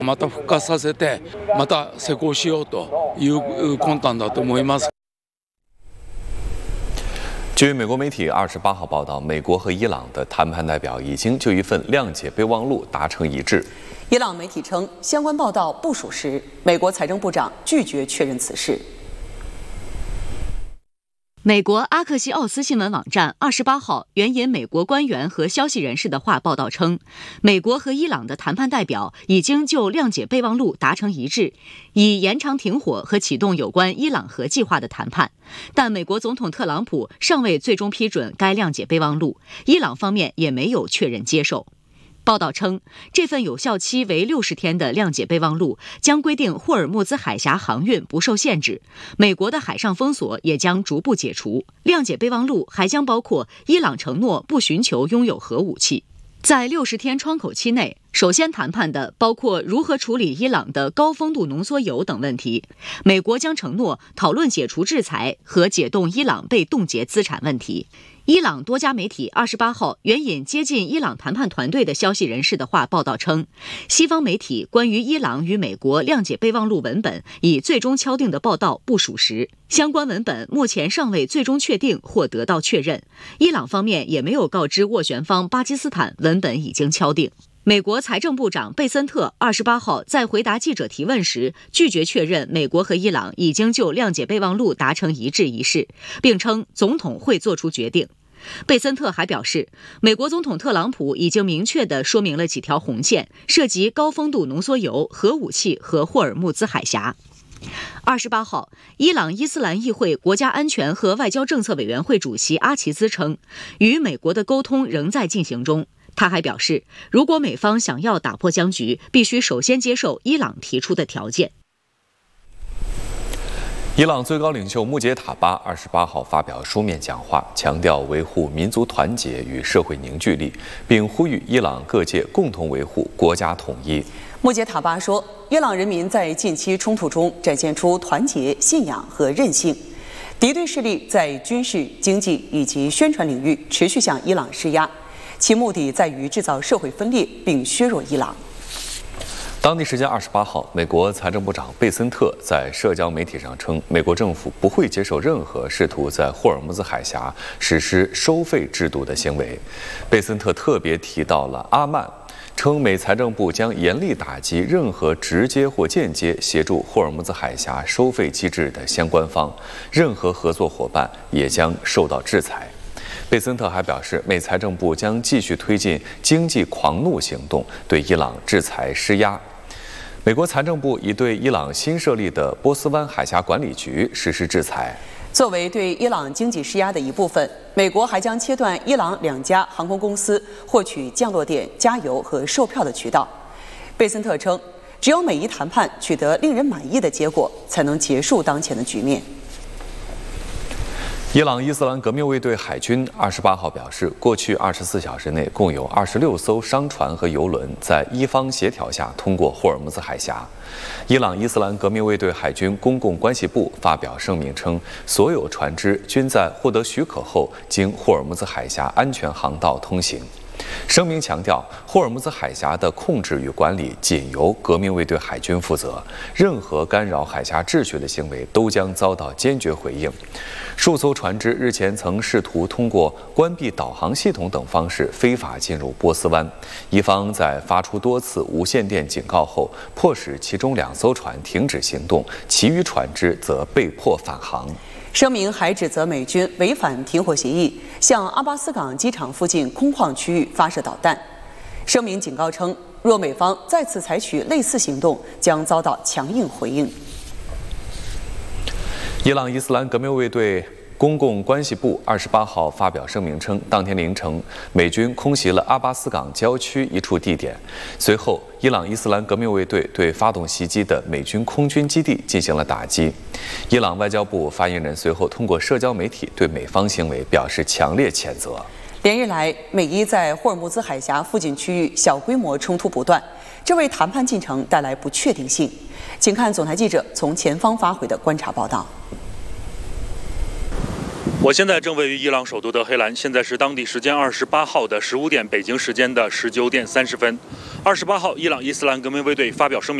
また復活させて、また施行しようという魂胆だと思います。 据美国媒体28号报道，美国和伊朗的谈判代表已经就一份谅解备忘录达成一致。 伊朗媒体称，相关报道不属实，美国财政部长拒绝确认此事。 美国阿克西奥斯新闻网站28号援引美国官员和消息人士的话报道称，美国和伊朗的谈判代表已经就谅解备忘录达成一致，以延长停火和启动有关伊朗核计划的谈判。但美国总统特朗普尚未最终批准该谅解备忘录，伊朗方面也没有确认接受。报道称，这份有效期为60天的谅解备忘录将规定霍尔木兹海峡航运不受限制，美国的海上封锁也将逐步解除。谅解备忘录还将包括伊朗承诺不寻求拥有核武器。在60天窗口期内，首先谈判的包括如何处理伊朗的高丰度浓缩铀等问题。美国将承诺讨论解除制裁和解冻伊朗被冻结资产问题。伊朗多家媒体28号援引接近伊朗谈判团队的消息人士的话报道称，西方媒体关于伊朗与美国谅解备忘录文本已最终敲定的报道不属实，相关文本目前尚未最终确定或得到确认。伊朗方面也没有告知斡旋方巴基斯坦文本已经敲定。美国财政部长贝森特28号在回答记者提问时，拒绝确认美国和伊朗已经就谅解备忘录达成一致一事，并称总统会做出决定。贝森特还表示，美国总统特朗普已经明确地说明了几条红线，涉及高丰度浓缩铀、核武器和霍尔木兹海峡。28号，伊朗伊斯兰议会国家安全和外交政策委员会主席阿齐兹称，与美国的沟通仍在进行中。他还表示，如果美方想要打破僵局，必须首先接受伊朗提出的条件。 伊朗最高领袖穆杰塔巴28号发表书面讲话，强调维护民族团结与社会凝聚力，并呼吁伊朗各界共同维护国家统一。 穆杰塔巴说，伊朗人民在近期冲突中展现出团结、信仰和韧性。敌对势力在军事、经济以及宣传领域持续向伊朗施压，其目的在于制造社会分裂并削弱伊朗。 当地时间28号，美国财政部长贝森特在社交媒体上称，美国政府不会接受任何试图在霍尔木兹海峡实施收费制度的行为。贝森特特别提到了阿曼，称美财政部将严厉打击任何直接或间接协助霍尔木兹海峡收费机制的相关方，任何合作伙伴也将受到制裁。贝森特还表示，美财政部将继续推进经济狂怒行动，对伊朗制裁施压。美国财政部已对伊朗新设立的波斯湾海峡管理局实施制裁。 作为对伊朗经济施压的一部分，美国还将切断伊朗2家航空公司获取降落点、加油和售票的渠道。贝森特称，只有美伊谈判取得令人满意的结果，才能结束当前的局面。 伊朗伊斯兰革命卫队海军28号表示，过去24小时内共有26艘商船和油轮在伊方协调下通过霍尔木兹海峡。伊朗伊斯兰革命卫队海军公共关系部发表声明称，所有船只均在获得许可后经霍尔木兹海峡安全航道通行。声明强调，霍尔木兹海峡的控制与管理仅由革命卫队海军负责，任何干扰海峡秩序的行为都将遭到坚决回应。数艘船只日前曾试图通过关闭导航系统等方式非法进入波斯湾，伊方在发出多次无线电警告后，迫使其中2艘船停止行动，其余船只则被迫返航。 声明还指责美军违反停火协议，向阿巴斯港机场附近空旷区域发射导弹。声明警告称，若美方再次采取类似行动，将遭到强硬回应。 伊朗伊斯兰革命卫队公共关系部28号发表声明称，当天凌晨，美军空袭了阿巴斯港郊区一处地点。随后，伊朗伊斯兰革命卫队对发动袭击的美军空军基地进行了打击。伊朗外交部发言人随后通过社交媒体对美方行为表示强烈谴责。 连日来，美伊在霍尔木兹海峡附近区域小规模冲突不断，这为谈判进程带来不确定性。请看总台记者从前方发回的观察报道。 我现在正位于伊朗首都德黑兰，现在是当地时间28号的15点，北京时间的19点30分。28号，伊朗伊斯兰革命卫队发表声明。